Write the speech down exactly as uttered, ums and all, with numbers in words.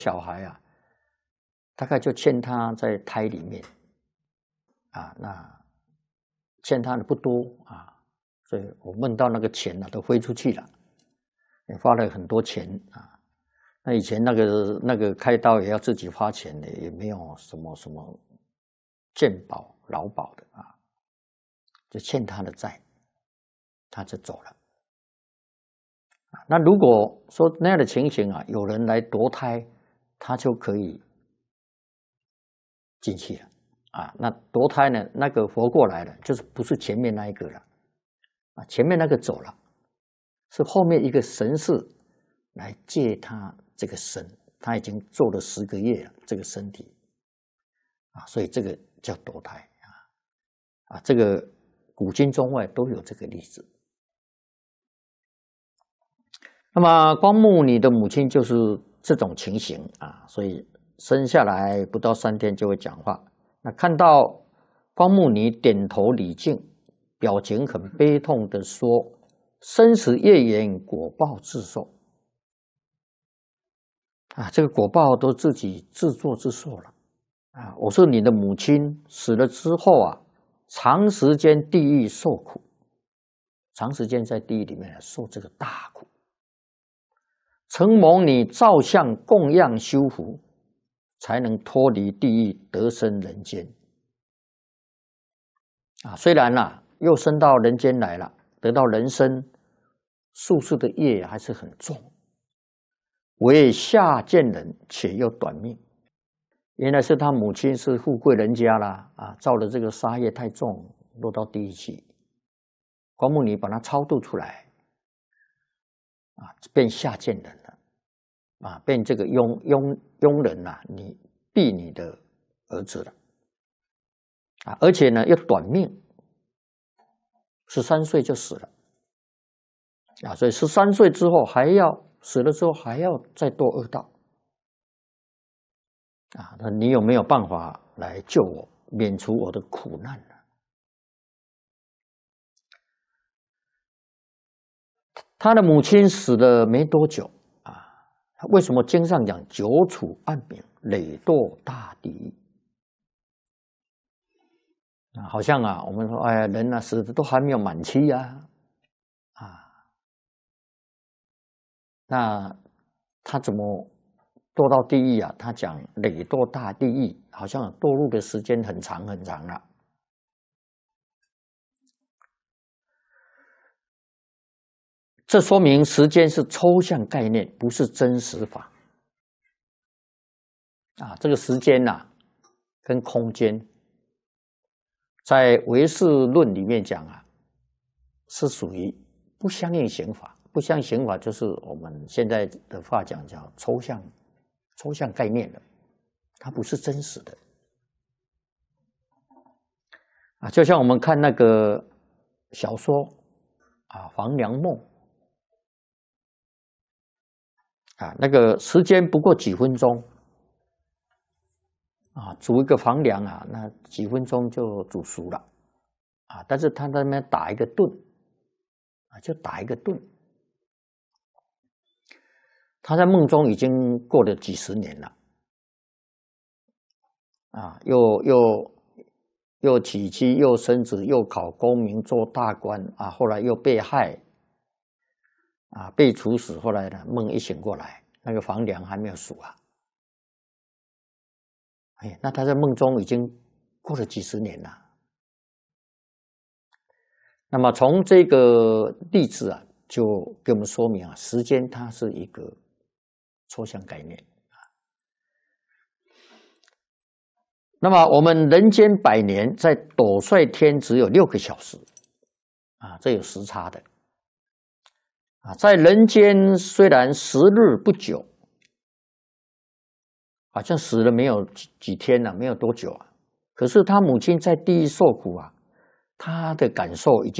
小孩啊，大概就欠他在胎里面啊，那欠他的不多啊，所以我梦到那个钱呢、啊、都飞出去了，也花了很多钱啊。那以前那个那个开刀也要自己花钱的，也没有什么什么健保、劳保的啊，就欠他的债，他就走了。那如果说那样的情形啊，有人来夺胎，他就可以进去了啊。那夺胎呢，那个活过来了，就是不是前面那一个了啊，前面那个走了，是后面一个神士来借他这个身，他已经做了十个月了，这个身体啊，所以这个叫夺胎啊啊，这个古今中外都有这个例子。那么光目你的母亲就是这种情形啊，所以生下来不到三天就会讲话。那看到光目你点头礼敬，表情很悲痛的说：“生死业缘，果报自受。”啊，这个果报都自己自作自受了啊！我是你的母亲，死了之后啊，长时间地狱受苦，长时间在地狱里面受这个大苦。承蒙你照相供养修福，才能脱离地狱，得生人间。啊，虽然啦、啊，又升到人间来了，得到人身，宿世的业还是很重。为下贱人，且又短命。原来是他母亲是富贵人家啦，啊，造的这个杀业太重，落到地狱去。光目尼把他超度出来，啊，变下贱人了。啊，变这个佣佣佣人呐、啊，你婢女的儿子了，啊，而且呢又短命，十三岁就死了，啊，所以十三岁之后还要死了之后还要再堕恶道，啊，那你有没有办法来救我，免除我的苦难呢？他的母亲死了没多久。为什么经上讲久处暗冥，累堕大地狱？啊，好像啊，我们说，哎呀，人啊死的都还没有满期呀，啊，那他怎么堕到地狱啊？他讲累堕大地狱，好像堕入的时间很长很长了。这说明时间是抽象概念，不是真实法。啊，这个时间呐、啊，跟空间，在唯识论里面讲啊，是属于不相应刑法。不相应刑法就是我们现在的话讲叫抽象、抽象概念的，它不是真实的。啊，就像我们看那个小说啊，《黄粱梦》啊，那个时间不过几分钟。啊，煮一个黄粱啊，那几分钟就煮熟了，啊，但是他在那边打一个盹，啊，就打一个盹。他在梦中已经过了几十年了，啊，又又又娶妻，又生子，又考功名，做大官，啊，后来又被害，啊，被处死。后来呢，梦一醒过来，那个黄粱还没有熟啊。哎，那他在梦中已经过了几十年了。那么从这个例子啊，就给我们说明啊，时间它是一个抽象概念啊。那么我们人间百年，在斗率天只有六个小时啊，这有时差的啊。在人间虽然时日不久。好像死了没有几几天了、啊，没有多久啊。可是他母亲在地狱受苦啊，他的感受已经。